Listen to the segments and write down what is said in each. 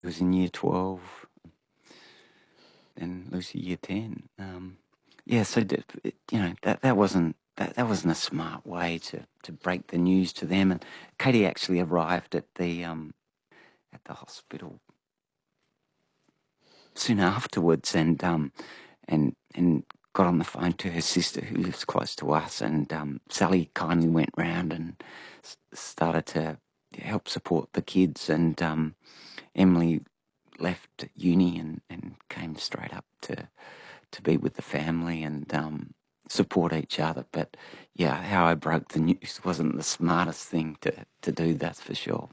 was in year 12, and Lucy year 10. So that wasn't a smart way to break the news to them. And Katie actually arrived at the hospital soon afterwards, and got on the phone to her sister who lives close to us, and Sally kindly went round and started to help support the kids, and Emily left uni and came straight up to be with the family and support each other. But yeah, how I broke the news wasn't the smartest thing to do, that's for sure.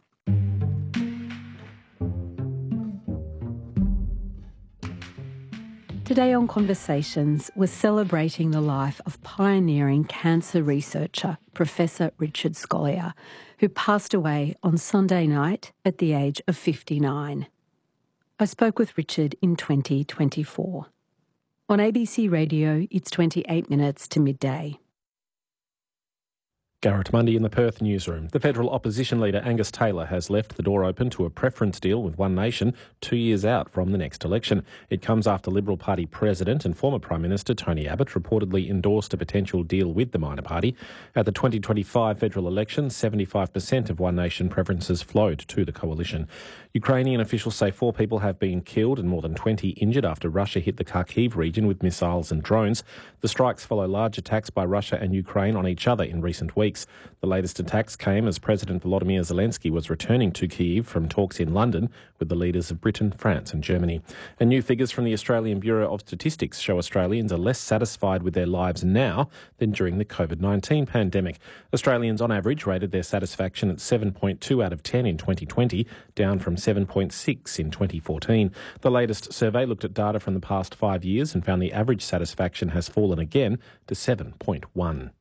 Today on Conversations, we're celebrating the life of pioneering cancer researcher Professor Richard Scolyer, who passed away on Sunday night at the age of 59. I spoke with Richard in 2024. On ABC Radio, it's 28 minutes to midday. Garrett Mundy in the Perth newsroom. The federal opposition leader Angus Taylor has left the door open to a preference deal with One Nation 2 years out from the next election. It comes after Liberal Party President and former Prime Minister Tony Abbott reportedly endorsed a potential deal with the minor party. At the 2025 federal election, 75% of One Nation preferences flowed to the coalition. Ukrainian officials say 4 people have been killed and more than 20 injured after Russia hit the Kharkiv region with missiles and drones. The strikes follow large attacks by Russia and Ukraine on each other in recent weeks. The latest attacks came as President Volodymyr Zelensky was returning to Kyiv from talks in London with the leaders of Britain, France and Germany. And new figures from the Australian Bureau of Statistics show Australians are less satisfied with their lives now than during the COVID-19 pandemic. Australians on average rated their satisfaction at 7.2 out of 10 in 2020, down from 7.6 in 2014. The latest survey looked at data from the past 5 years and found the average satisfaction has fallen again to 7.1.